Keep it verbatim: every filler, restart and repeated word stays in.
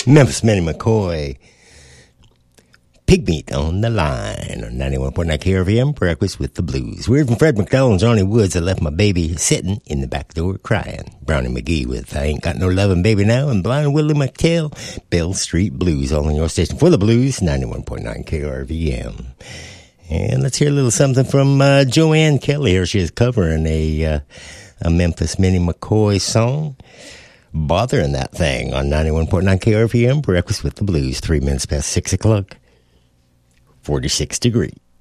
Memphis Minnie McCoy. Pigmeat on the line on ninety-one point nine K R V M, Breakfast with the Blues. We're from Fred McDowell and Johnny Woods. I left my baby sitting in the back door crying. Brownie McGee with I Ain't Got No Lovin' Baby Now, and Blind Willie McTell, Bell Street Blues, all on your station for the Blues, ninety-one point nine K R V M. And let's hear a little something from uh, Joanne Kelly. Here she is covering a, uh, a Memphis Minnie McCoy song. Bothering That Thing on ninety-one point nine K R V M, Breakfast with the Blues, three minutes past six o'clock. forty-six degrees.